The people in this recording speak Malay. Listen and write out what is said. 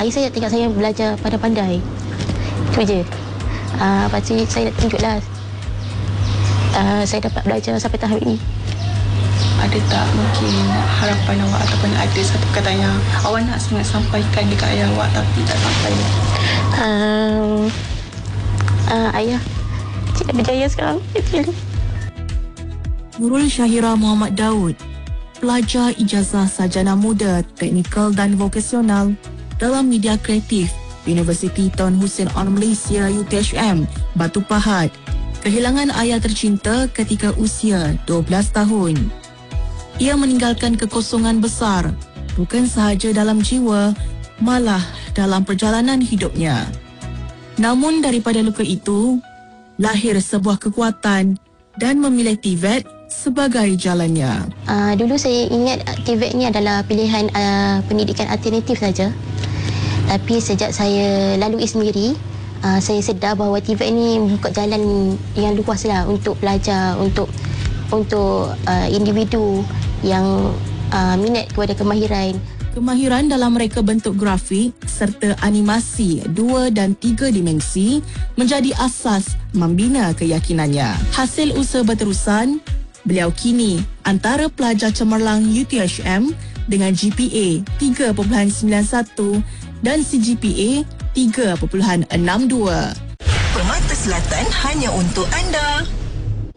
ayah saya tinggal saya belajar pandai-pandai. Itu je. Lepas tu saya nak tunjuklah saya dapat belajar sampai tahap ini. Ada tak mungkin harapan awak ataupun ada satu perkataan yang awak nak sangat sampaikan dekat ayah awak tapi tak sampai? Ayah, cik dah berjaya sekarang. Nurul Syahira Muhammad Daud, pelajar ijazah sarjana muda teknikal dan vokasional dalam media kreatif Universiti Tun Hussein On Malaysia UTHM, Batu Pahat, kehilangan ayah tercinta ketika usia 12 tahun. Ia meninggalkan kekosongan besar, bukan sahaja dalam jiwa, malah dalam perjalanan hidupnya. Namun daripada luka itu, lahir sebuah kekuatan dan memilih TVET sebagai jalannya. Dulu saya ingat TVET ni adalah pilihan pendidikan alternatif saja. Tapi sejak saya lalui sendiri, saya sedar bahawa TVET ni membuka jalan yang luas lah untuk pelajar, untuk individu yang minat kepada kemahiran. Kemahiran dalam reka bentuk grafik serta animasi 2 dan 3 dimensi menjadi asas membina keyakinannya. Hasil usaha berterusan, beliau kini antara pelajar cemerlang UTHM dengan GPA 3.91 dan CGPA 3.62. Permata Selatan hanya untuk anda.